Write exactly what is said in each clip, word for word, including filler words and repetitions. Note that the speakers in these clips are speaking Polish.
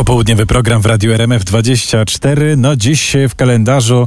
Popołudniowy program w Radiu R M F dwadzieścia cztery. No dziś w kalendarzu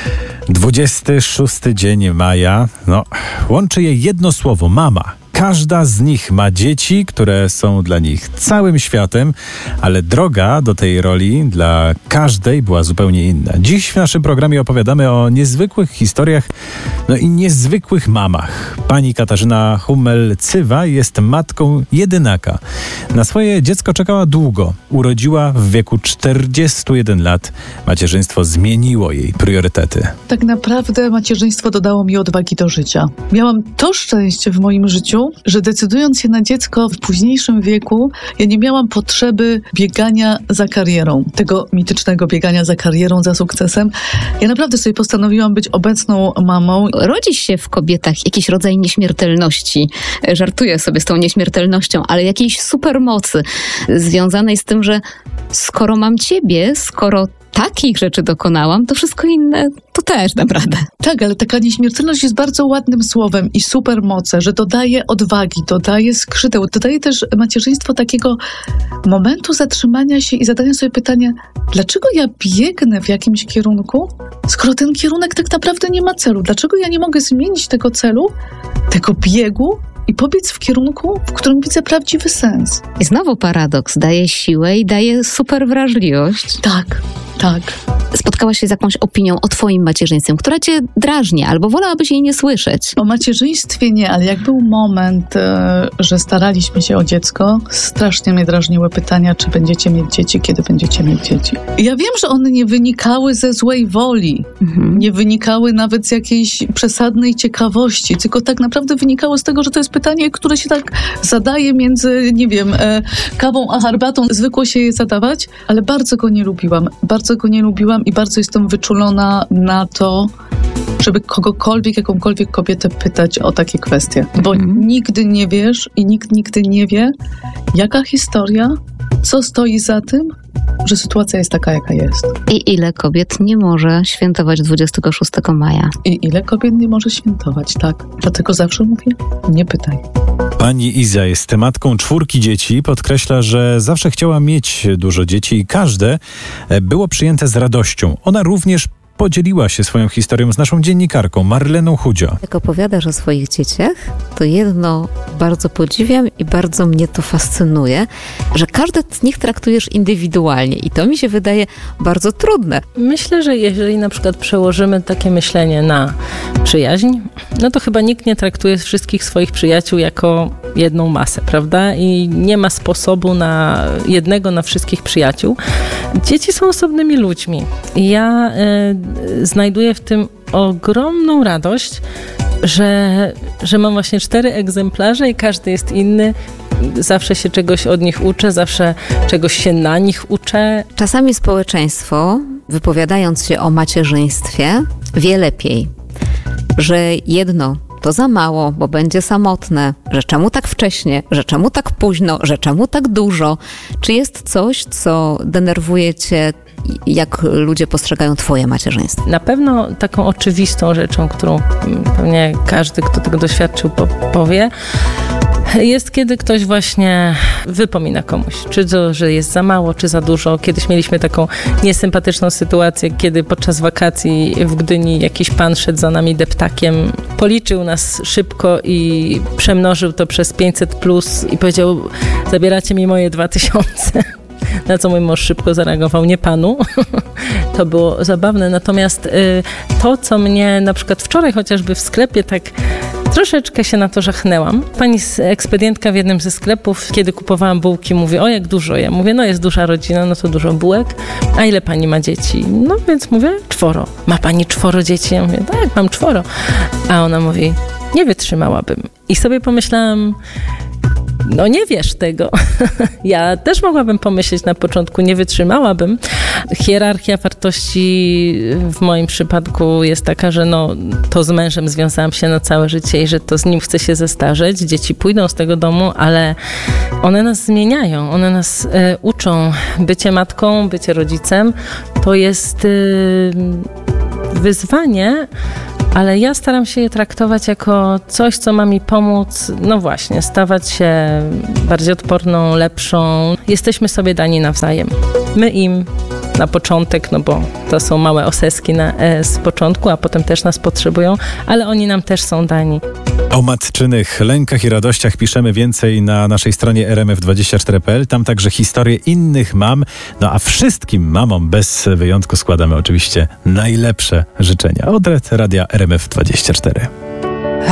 dwudziesty szósty dzień maja. No, łączy je jedno słowo: mama. Każda z nich ma dzieci, które są dla nich całym światem, ale droga do tej roli dla każdej była zupełnie inna. Dziś w naszym programie opowiadamy o niezwykłych historiach, no i niezwykłych mamach. Pani Katarzyna Hummel-Cywa jest matką jedynaka. Na swoje dziecko czekała długo. Urodziła w wieku czterdziestu jeden lat. Macierzyństwo zmieniło jej priorytety. Tak naprawdę macierzyństwo dodało mi odwagi do życia. Miałam to szczęście w moim życiu, że decydując się na dziecko w późniejszym wieku, ja nie miałam potrzeby biegania za karierą, tego mitycznego biegania za karierą, za sukcesem. Ja naprawdę sobie postanowiłam być obecną mamą. Rodzi się w kobietach jakiś rodzaj nieśmiertelności. Żartuję sobie z tą nieśmiertelnością, ale jakiejś supermocy związanej z tym, że skoro mam ciebie, skoro takich rzeczy dokonałam, to wszystko inne to też dam radę. Tak, ale taka nieśmiertelność jest bardzo ładnym słowem i supermoce, że dodaje odwagi, dodaje skrzydeł, dodaje też macierzyństwo takiego momentu zatrzymania się i zadania sobie pytania, dlaczego ja biegnę w jakimś kierunku, skoro ten kierunek tak naprawdę nie ma celu? Dlaczego ja nie mogę zmienić tego celu, tego biegu i pobiec w kierunku, w którym widzę prawdziwy sens? I znowu paradoks. Daje siłę i daje super wrażliwość. Tak, tak. Spotkałaś się z jakąś opinią o twoim macierzyństwie, która cię drażni, albo wolałabyś jej nie słyszeć? O macierzyństwie nie, ale jak był moment, że staraliśmy się o dziecko, strasznie mnie drażniły pytania, czy będziecie mieć dzieci, kiedy będziecie mieć dzieci. Ja wiem, że one nie wynikały ze złej woli, mhm. nie wynikały nawet z jakiejś przesadnej ciekawości, tylko tak naprawdę wynikało z tego, że to jest pytanie, które się tak zadaje między, nie wiem, kawą a herbatą. Zwykło się je zadawać, ale bardzo go nie lubiłam. Bardzo go nie lubiłam i bardzo jestem wyczulona na to, żeby kogokolwiek, jakąkolwiek kobietę pytać o takie kwestie. Bo mhm. nigdy nie wiesz i nikt nigdy nie wie, jaka historia, co stoi za tym, że sytuacja jest taka, jaka jest. I ile kobiet nie może świętować dwudziestego szóstego maja? I ile kobiet nie może świętować, tak. Dlatego zawsze mówię, nie pytaj. Pani Iza jest matką czwórki dzieci. Podkreśla, że zawsze chciała mieć dużo dzieci i każde było przyjęte z radością. Ona również podzieliła się swoją historią z naszą dziennikarką Marleną Chudzio. Jak opowiadasz o swoich dzieciach, to jedno bardzo podziwiam i bardzo mnie to fascynuje, że każde z nich traktujesz indywidualnie i to mi się wydaje bardzo trudne. Myślę, że jeżeli na przykład przełożymy takie myślenie na przyjaźń, no to chyba nikt nie traktuje wszystkich swoich przyjaciół jako jedną masę, prawda? I nie ma sposobu na jednego na wszystkich przyjaciół. Dzieci są osobnymi ludźmi. Ja y, znajduję w tym ogromną radość, że, że mam właśnie cztery egzemplarze i każdy jest inny. Zawsze się czegoś od nich uczę, zawsze czegoś się na nich uczę. Czasami społeczeństwo, wypowiadając się o macierzyństwie, wie lepiej, że jedno to za mało, bo będzie samotne, że czemu tak wcześnie, że czemu tak późno, że czemu tak dużo. Czy jest coś, co denerwuje cię, jak ludzie postrzegają twoje macierzyństwo? Na pewno taką oczywistą rzeczą, którą pewnie każdy, kto tego doświadczył, powie, jest, kiedy ktoś właśnie wypomina komuś, czy to, że jest za mało, czy za dużo. Kiedyś mieliśmy taką niesympatyczną sytuację, kiedy podczas wakacji w Gdyni jakiś pan szedł za nami deptakiem, policzył nas szybko i przemnożył to przez pięćset plus i powiedział, zabieracie mi moje dwa tysiące. Na co mój mąż szybko zareagował, nie panu. To było zabawne. Natomiast y, to, co mnie na przykład wczoraj chociażby w sklepie tak troszeczkę się na to żachnęłam. Pani ekspedientka w jednym ze sklepów, kiedy kupowałam bułki, mówi, o jak dużo. Ja mówię, no jest duża rodzina, no to dużo bułek. A ile pani ma dzieci? No więc mówię, czworo. Ma pani czworo dzieci? Ja mówię, tak, mam czworo. A ona mówi, nie wytrzymałabym. I sobie pomyślałam, no nie wiesz tego. Ja też mogłabym pomyśleć na początku, nie wytrzymałabym. Hierarchia wartości w moim przypadku jest taka, że no, to z mężem związałam się na całe życie i że to z nim chcę się zestarzeć. Dzieci pójdą z tego domu, ale one nas zmieniają. One nas y, uczą. Bycie matką, bycie rodzicem to jest y, wyzwanie, ale ja staram się je traktować jako coś, co ma mi pomóc, no właśnie, stawać się bardziej odporną, lepszą. Jesteśmy sobie dani nawzajem. My im na początek, no bo to są małe oseski na, e, z początku, a potem też nas potrzebują, ale oni nam też są dani. O matczynych lękach i radościach piszemy więcej na naszej stronie r m f dwadzieścia cztery kropka p l. Tam także historie innych mam. No a wszystkim mamom bez wyjątku składamy oczywiście najlepsze życzenia. Od Radia R M F dwadzieścia cztery.